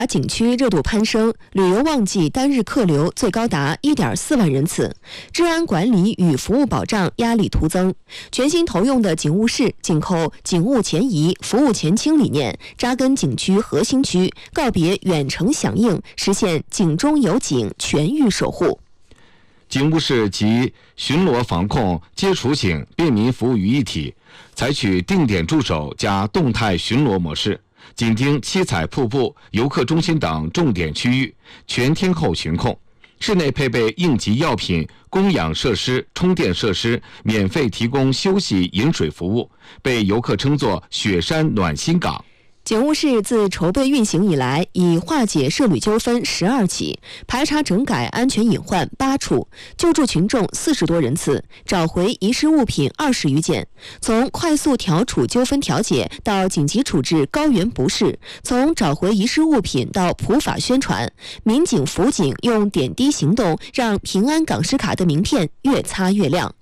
景区热度攀升，旅游旺季单日客流最高达 1.4 万人次，治安管理与服务保障压力突增。全新投用的警务室紧扣警务前移、服务前清理念，扎根景区核心区，告别远程响应，实现警中有警、全域守护。 警务室集巡逻防控、接触警、便民服务于一体，采取定点驻守加动态巡逻模式，紧盯七彩瀑布、游客中心等重点区域，全天候巡控。室内配备应急药品、供氧设施、充电设施，免费提供休息饮水服务，被游客称作雪山暖心港。 警务室自筹备运行以来，已化解涉旅纠纷12起，排查整改安全隐患8处，救助群众40多人次，找回遗失物品20余件。从快速调处纠纷调解到紧急处置高原不适，从找回遗失物品到普法宣传，民警辅警用点滴行动，让平安港师卡的名片越擦越亮。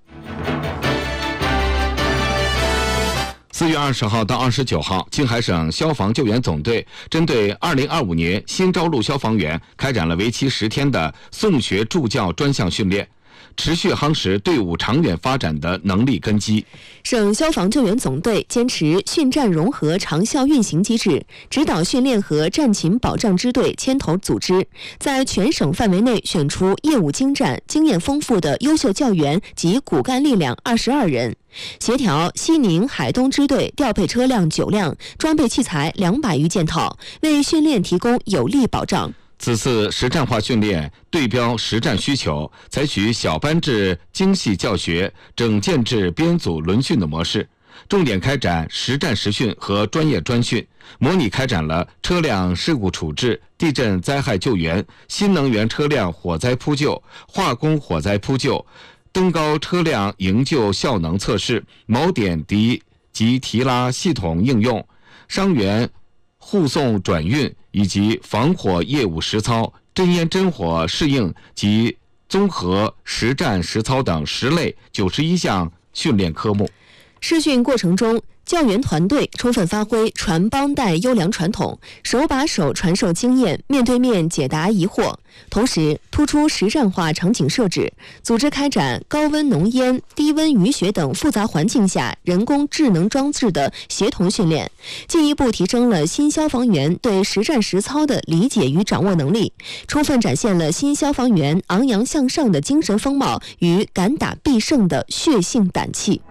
4月20号到29号，青海省消防救援总队针对2025年新招录消防员开展了为期10天的送学助教专项训练，持续夯实队伍长远发展的能力根基。 省消防救援总队坚持训战融合长效运行机制，指导训练和战勤保障支队牵头组织，在全省范围内选出业务精湛、经验丰富的优秀教员及骨干力量22人，协调西宁、海东支队调配车辆9辆，装备器材200余件套，为训练提供有力保障。 此次实战化训练对标实战需求，采取小班制精细教学、整建制编组轮训的模式，重点开展实战实训和专业专训，模拟开展了车辆事故处置、地震灾害救援、新能源车辆火灾扑救、化工火灾扑救、登高车辆营救效能测试、锚点敌及提拉系统应用、伤员护送转运以及防火业务实操、真烟真火适应及综合实战实操等10类91项训练科目。 试训过程中，教员团队充分发挥传帮带优良传统，手把手传授经验，面对面解答疑惑，同时突出实战化场景设置，组织开展高温浓烟、低温雨雪等复杂环境下人工智能装置的协同训练，进一步提升了新消防员对实战实操的理解与掌握能力，充分展现了新消防员昂扬向上的精神风貌与敢打必胜的血性胆气。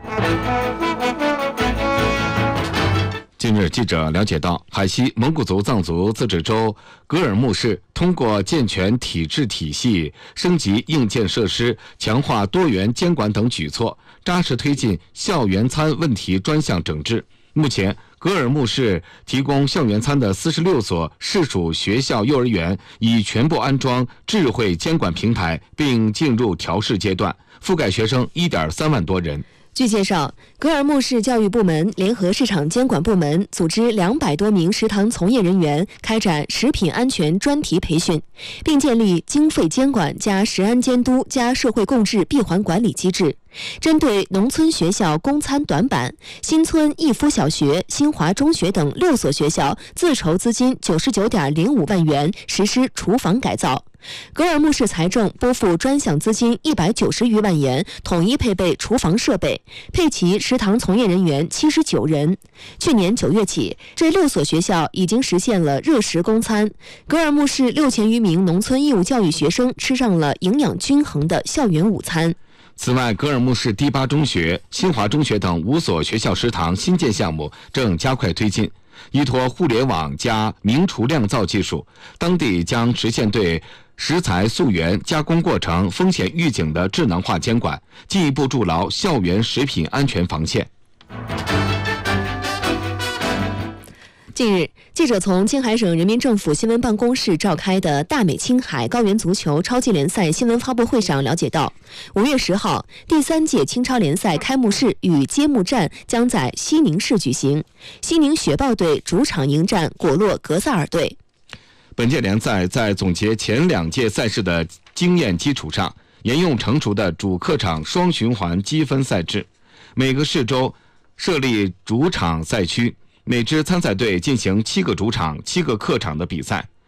近日，记者了解到，海西蒙古族藏族自治州格尔木市通过健全体制体系、升级硬件设施、强化多元监管等举措，扎实推进校园餐问题专项整治。目前，格尔木市提供校园餐的46所市属学校幼儿园已全部安装智慧监管平台，并进入调试阶段，覆盖学生 1.3万多人。 据介绍，格尔木市教育部门联合市场监管部门组织200多名食堂从业人员开展食品安全专题培训，并建立经费监管加食安监督加社会共治闭环管理机制。针对农村学校供餐短板，新村义夫小学、新华中学等6所学校自筹资金99.05万元实施厨房改造。格尔木市财政拨付专项资金190余万元，统一配备厨房设备，配齐食堂从业人员79人。去年9月起，这6所学校已经实现了热食供餐，格尔木市6000余名农村义务教育学生吃上了营养均衡的校园午餐。 此外，格尔木市第8中学、新华中学等5所学校食堂新建项目正加快推进，依托互联网加明厨酿造技术，当地将实现对食材溯源、加工过程风险预警的智能化监管，进一步筑牢校园食品安全防线。 近日，记者从青海省人民政府新闻办公室召开的大美青海高原足球超级联赛新闻发布会上了解到，5月10号，第3届青超联赛开幕式与揭幕战将在西宁市举行，西宁雪豹队主场迎战果洛格萨尔队。 本届联赛在总结前2届赛事的经验基础上，沿用成熟的主客场双循环积分赛制，每个市州设立主场赛区，每支参赛队进行7个主场、7个客场的比赛。